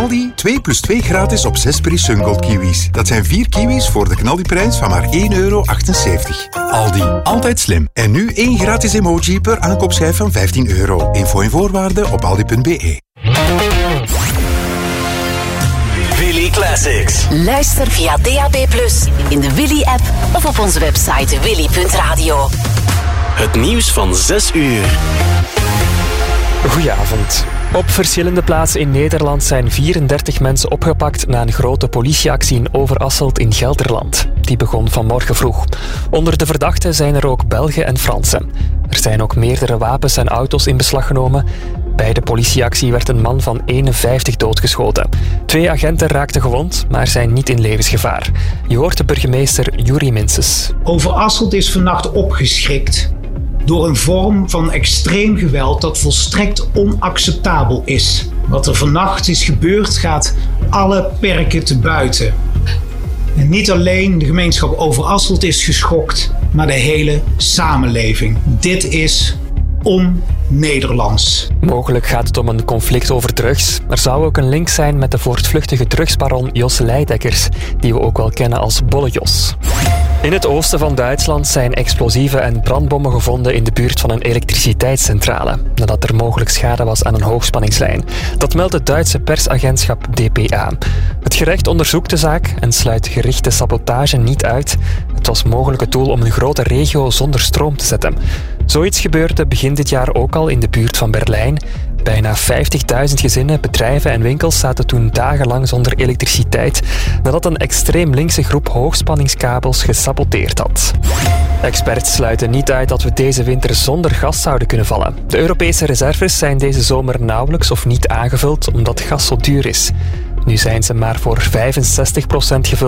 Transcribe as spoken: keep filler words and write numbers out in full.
Aldi twee plus twee gratis op zes Brie Sungold kiwis. Dat zijn vier kiwis voor de knaldiprijs van maar één euro achtenzeventig. Aldi, altijd slim. En nu één gratis emoji per aankoopschijf van vijftien euro. Info en voorwaarden op aldi punt be. Willy Classics. Luister via D A B plus, in de Willy-app of op onze website willy punt radio. Het nieuws van zes uur. Goedenavond. Op verschillende plaatsen in Nederland zijn vierendertig mensen opgepakt na een grote politieactie in Overasselt in Gelderland. Die begon vanmorgen vroeg. Onder de verdachten zijn er ook Belgen en Fransen. Er zijn ook meerdere wapens en auto's in beslag genomen. Bij de politieactie werd een man van eenenvijftig doodgeschoten. Twee agenten raakten gewond, maar zijn niet in levensgevaar. Je hoort de burgemeester Juri Minses. Overasselt is vannacht opgeschrikt door een vorm van extreem geweld dat volstrekt onacceptabel is. Wat er vannacht is gebeurd gaat alle perken te buiten. En niet alleen de gemeenschap Overasselt is geschokt, maar de hele samenleving. Dit is on-Nederlands. Mogelijk gaat het om een conflict over drugs. Er zou ook een link zijn met de voortvluchtige drugsbaron Jos Leidekkers, die we ook wel kennen als Bolle Jos. In het oosten van Duitsland zijn explosieven en brandbommen gevonden in de buurt van een elektriciteitscentrale, nadat er mogelijk schade was aan een hoogspanningslijn. Dat meldt het Duitse persagentschap D P A. Het gerecht onderzoekt de zaak en sluit gerichte sabotage niet uit. Het was mogelijk het doel om een grote regio zonder stroom te zetten. Zoiets gebeurde begin dit jaar ook al in de buurt van Berlijn. Bijna vijftigduizend gezinnen, bedrijven en winkels zaten toen dagenlang zonder elektriciteit, nadat een extreem linkse groep hoogspanningskabels gesaboteerd had. Experts sluiten niet uit dat we deze winter zonder gas zouden kunnen vallen. De Europese reserves zijn deze zomer nauwelijks of niet aangevuld omdat gas zo duur is. Nu zijn ze maar voor vijfenzestig procent gevuld.